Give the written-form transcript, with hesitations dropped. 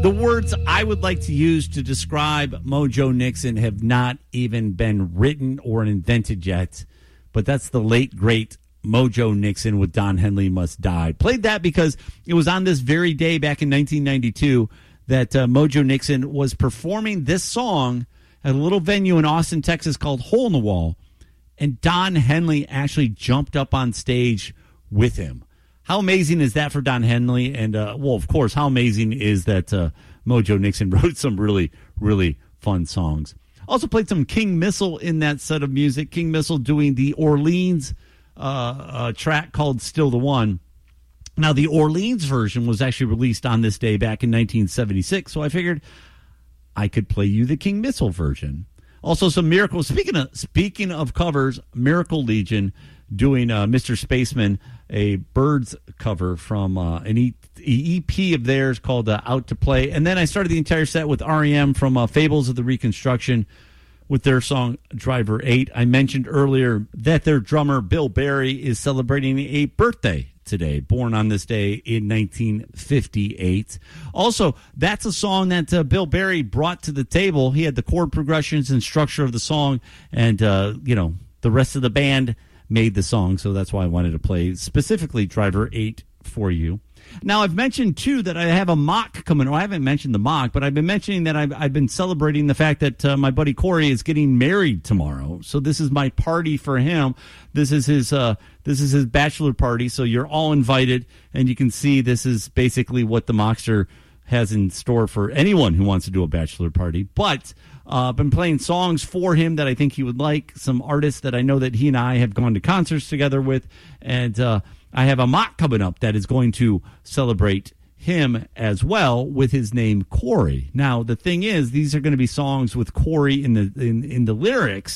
The words I would like to use to describe Mojo Nixon have not even been written or invented yet, but that's the late, great Mojo Nixon with Don Henley Must Die. Played that because it was on this very day back in 1992 that Mojo Nixon was performing this song at a little venue in Austin, Texas called Hole in the Wall, and Don Henley actually jumped up on stage with him. How amazing is that for Don Henley? And, well, of course, how amazing is that Mojo Nixon wrote some really, really fun songs. Also played some King Missile in that set of music. King Missile doing the Orleans track called Still the One. Now, the Orleans version was actually released on this day back in 1976, so I figured I could play you the King Missile version. Also, some Miracles. Speaking of covers, Miracle Legion doing Mr. Spaceman, a Birds cover from an EP of theirs called Out to Play. And then I started the entire set with REM from Fables of the Reconstruction with their song Driver 8. I mentioned earlier that their drummer Bill Berry is celebrating a birthday today, born on this day in 1958. Also, that's a song that Bill Berry brought to the table. He had the chord progressions and structure of the song, and the rest of the band made the song, so that's why I wanted to play specifically Driver 8 for you. Now, I've mentioned, too, that I have a mock coming. Well, I haven't mentioned the mock, but I've been mentioning that I've been celebrating the fact that my buddy Corey is getting married tomorrow. So this is my party for him. This is his bachelor party, so you're all invited, and you can see this is basically what the Mockster has in store for anyone who wants to do a bachelor party. But I've been playing songs for him that I think he would like, some artists that I know that he and I have gone to concerts together with, and I have a mock coming up that is going to celebrate him as well with his name Corey. Now, the thing is, these are going to be songs with Corey in the lyrics,